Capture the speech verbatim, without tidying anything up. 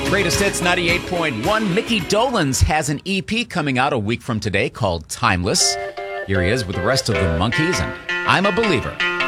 Greatest Hits ninety-eight point one. Mickey Dolenz has an E P coming out a week from today called Timeless. Here he is with the rest of the Monkees and I'm a Believer.